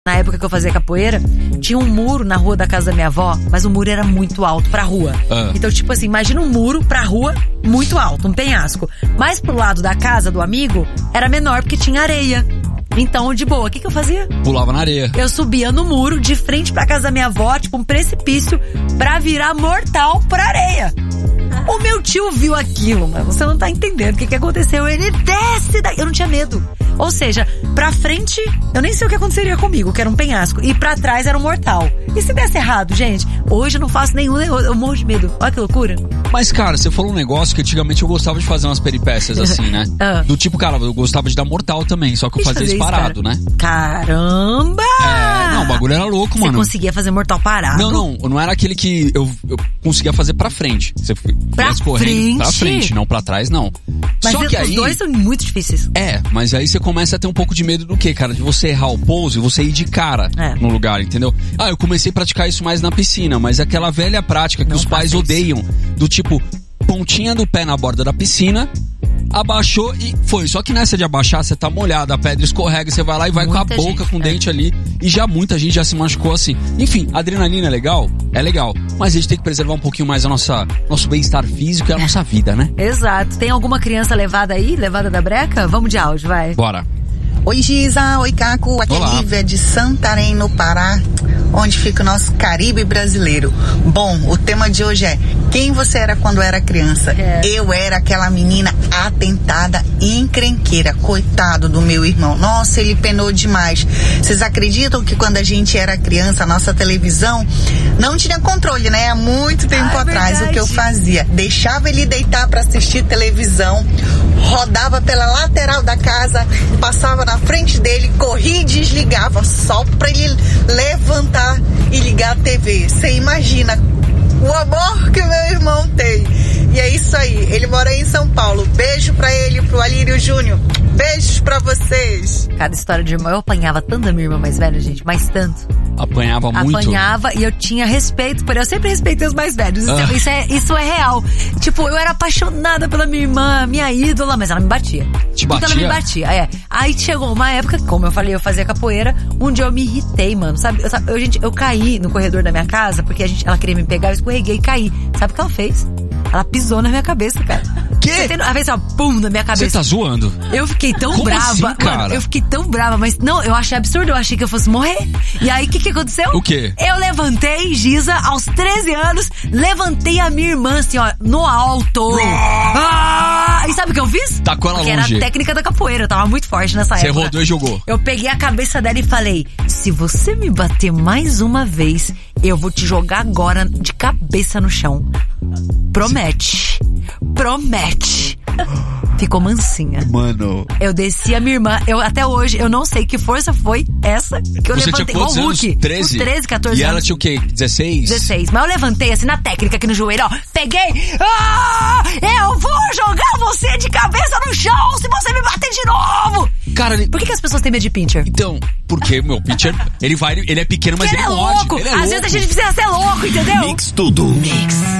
Na época que eu fazia capoeira, tinha um muro na rua da casa da minha avó, mas o muro era muito alto pra rua. Então, tipo assim, imagina um muro pra rua muito alto, um penhasco. Mas pro lado da casa do amigo, era menor porque tinha areia. Então, de boa, o que eu fazia? Pulava na areia. Eu subia no muro, de frente pra casa da minha avó, tipo um precipício, pra virar mortal pra areia. O meu tio viu aquilo, mas você não tá entendendo o que aconteceu. Ele desce daí. Eu não tinha medo. Ou seja, pra frente, eu nem sei o que aconteceria comigo, que era um penhasco. E pra trás era um mortal. E se desse errado, gente? Hoje eu não faço nenhum, eu morro de medo. Olha que loucura. Mas, cara, você falou um negócio que antigamente eu gostava de fazer umas peripécias assim, né? Do tipo, cara, eu gostava de dar mortal também, só que eu fazia isso parado, né? Caramba! Não, o bagulho era louco, mano. Você conseguia fazer mortal parado? Não era aquele que eu conseguia fazer pra frente. Você pra frente? Pra frente, não pra trás, não. Mas só que os dois são muito difíceis. Mas aí você começa a ter um pouco de medo do quê, cara? De você errar o pouso e você ir de cara no lugar, entendeu? Eu comecei a praticar isso mais na piscina, mas aquela velha prática que não os pais odeiam, do tipo, pontinha do pé na borda da piscina, abaixou e foi. Só que nessa de abaixar, você tá molhado, a pedra escorrega, você vai lá e vai muita com a boca, com o dente ali. E já muita gente já se machucou assim. Enfim, a adrenalina é legal? É legal. Mas a gente tem que preservar um pouquinho mais nosso bem-estar físico e a nossa vida, né? Exato. Tem alguma criança levada aí? Levada da breca? Vamos de áudio, vai. Bora. Oi, Giza. Oi, Caco. Aqui é Lívia de Santarém, no Pará, onde fica o nosso Caribe brasileiro. Bom, o tema de hoje é: quem você era quando era criança? Eu era aquela menina atentada e encrenqueira. Coitado do meu irmão. Nossa, ele penou demais. Vocês acreditam que quando a gente era criança, a nossa televisão não tinha controle, né? Há muito tempo atrás, verdade. O que eu fazia? Deixava ele deitar pra assistir televisão, rodava pela lateral da casa, passava na frente dele, corria e desligava só pra ele levantar e ligar a TV. Você imagina o amor que o meu irmão tem. E é isso aí, ele mora aí em São Paulo. Beijo pra ele, pro Alírio Júnior. Beijos pra vocês. Cada história de irmão, eu apanhava tanto da minha irmã mais velha, gente, mas tanto. Apanhava muito? Apanhava e eu tinha respeito por ela. Eu sempre respeitei os mais velhos. Isso é real. Tipo, eu era apaixonada pela minha irmã, minha ídola, mas ela me batia. Te batia? Ela me batia, Aí chegou uma época, como eu falei, eu fazia capoeira. Um dia eu me irritei, mano. Sabe, eu caí no corredor da minha casa, porque ela queria me pegar, eu escorreguei e caí. Sabe o que ela fez? Ela pisou na minha cabeça, cara. Que? Ela fez assim, pum, na minha cabeça. Você tá zoando? Eu fiquei tão Como brava. Assim, cara? Mano, eu fiquei tão brava, mas não, eu achei absurdo, eu achei que eu fosse morrer. E aí, o que aconteceu? O quê? Eu levantei, Giza, aos 13 anos, levantei a minha irmã, assim, ó, no alto. E sabe o que eu fiz? Tacou ela longe. Porque era a técnica da capoeira, eu tava muito forte nessa época. Você rodou e jogou. Eu peguei a cabeça dela e falei: se você me bater mais uma vez, eu vou te jogar agora de cabeça no chão. Promete. Promete. Ficou mansinha. Mano. Eu desci a minha irmã. Até hoje, eu não sei que força foi essa que eu Você levantei. Tinha quantos igual o Hulk. Anos? 13? Uns 13, 14 anos. E ela tinha o quê? 16? 16. Mas eu levantei assim na técnica aqui no joelho, ó. Peguei. Eu vou jogar você de cabeça no chão se você me bater de novo. Cara, Por que as pessoas têm medo de pincher? Então, porque meu pincher, ele é pequeno, mas ele é morde. louco. Ele é Às louco. vezes a gente precisa ser louco, entendeu? Mix tudo. Mix.